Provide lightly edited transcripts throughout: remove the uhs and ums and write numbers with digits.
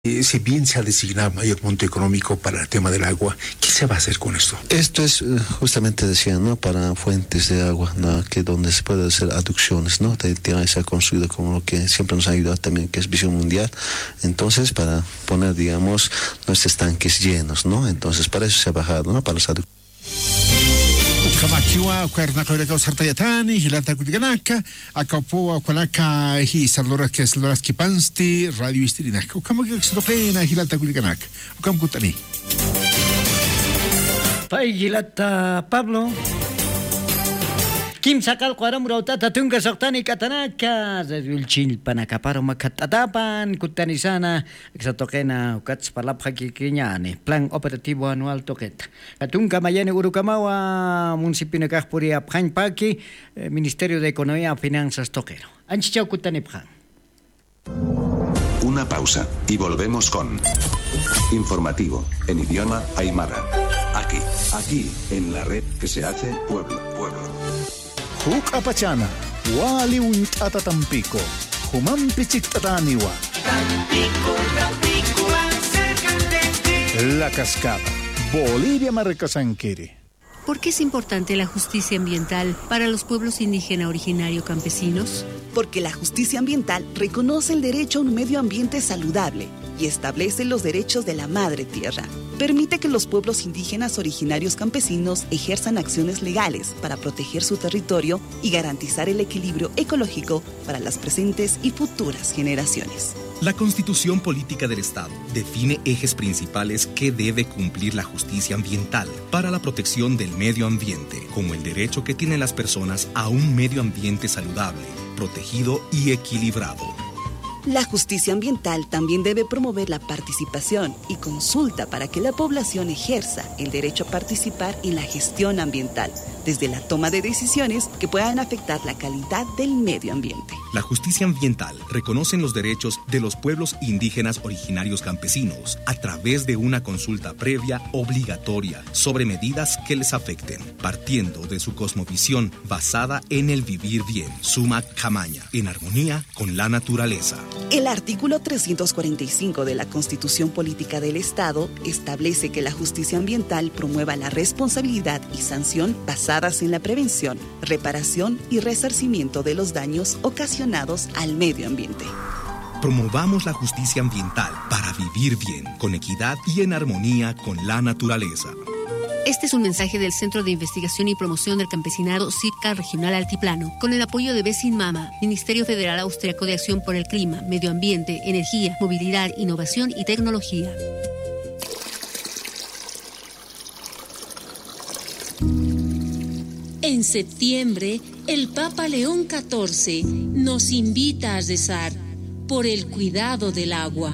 Si bien se ha designado mayor monto económico para el tema del agua, ¿qué se va a hacer con esto? Esto es justamente decía, ¿no? Para fuentes de agua, ¿no? Que donde se puede hacer aducciones, ¿no? Se ha construido como lo que siempre nos ha ayudado también, que es Visión Mundial. Entonces, para poner, digamos, nuestros tanques llenos, ¿no? Entonces, para eso se ha bajado, ¿no? Para las aducciones. Kamakiwa kwarnaka ureka usartayatani hilanta kuliganaka akapo kwanaka hi saldoras kipansti radio istirinaka ukamaki sitopena hilanta kuliganaka ukam kutani Pai hilata Pablo Kim sakal qaram rautata tunga soktani katanaka zilchil panakaparo makatatapan kutani sana exatokena ukats palapha kikiñani plan operativo anual toqueta katunga mayane urukamawa municipio nekajpuri apjanpaki Ministerio de Economía y Finanzas toquero anchichau kutani pjan. Una pausa y volvemos con informativo en idioma aymara. Aquí en la red que se hace pueblo. Huk apachana, wali untata Tampico, humampichik tataniwa. Tampico, cerca de ti. La Cascada, Bolivia Marcasanquiri. ¿Por qué es importante la justicia ambiental para los pueblos indígena originario campesinos? Porque la justicia ambiental reconoce el derecho a un medio ambiente saludable y establece los derechos de la madre tierra. Permite que los pueblos indígenas originarios campesinos ejerzan acciones legales para proteger su territorio y garantizar el equilibrio ecológico para las presentes y futuras generaciones. La Constitución Política del Estado define ejes principales que debe cumplir la justicia ambiental para la protección del medio ambiente, como el derecho que tienen las personas a un medio ambiente saludable, protegido y equilibrado. La justicia ambiental también debe promover la participación y consulta para que la población ejerza el derecho a participar en la gestión ambiental, desde la toma de decisiones que puedan afectar la calidad del medio ambiente. La justicia ambiental reconoce los derechos de los pueblos indígenas originarios campesinos a través de una consulta previa obligatoria sobre medidas que les afecten, partiendo de su cosmovisión basada en el vivir bien, suma camaña, en armonía con la naturaleza. El artículo 345 de la Constitución Política del Estado establece que la justicia ambiental promueva la responsabilidad y sanción basadas en la prevención, reparación y resarcimiento de los daños ocasionados al medio ambiente. Promovamos la justicia ambiental para vivir bien, con equidad y en armonía con la naturaleza. Este es un mensaje del Centro de Investigación y Promoción del Campesinado CIPCA Regional Altiplano, con el apoyo de Besin Mama, Ministerio Federal Austriaco de Acción por el Clima, Medio Ambiente, Energía, Movilidad, Innovación y Tecnología. En septiembre, el Papa León XIV nos invita a rezar por el cuidado del agua.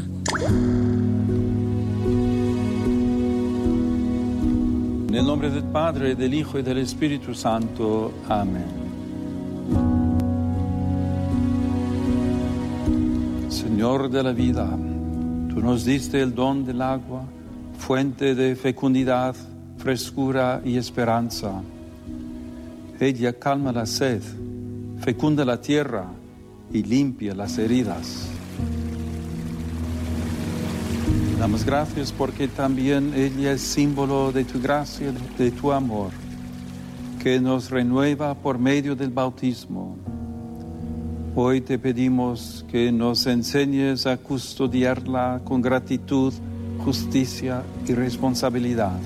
En el nombre del Padre, del Hijo y del Espíritu Santo. Amén. Señor de la vida, tú nos diste el don del agua, fuente de fecundidad, frescura y esperanza. Ella calma la sed, fecunda la tierra y limpia las heridas. Damos gracias porque también ella es símbolo de tu gracia, de tu amor, que nos renueva por medio del bautismo. Hoy te pedimos que nos enseñes a custodiarla con gratitud, justicia y responsabilidad.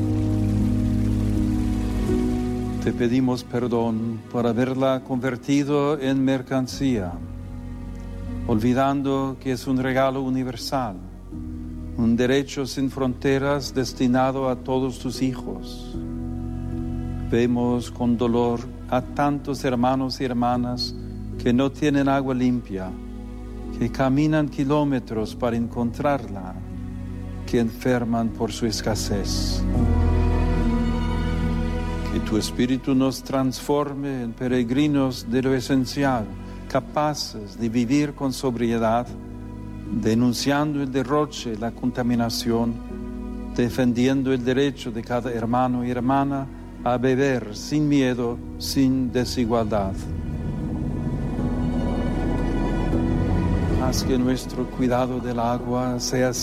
Te pedimos perdón por haberla convertido en mercancía, olvidando que es un regalo universal, un derecho sin fronteras destinado a todos tus hijos. Vemos con dolor a tantos hermanos y hermanas que no tienen agua limpia, que caminan kilómetros para encontrarla, que enferman por su escasez. Que tu Espíritu nos transforme en peregrinos de lo esencial, capaces de vivir con sobriedad, denunciando el derroche, la contaminación, defendiendo el derecho de cada hermano y hermana a beber sin miedo, sin desigualdad. haz que nuestro cuidado del agua sea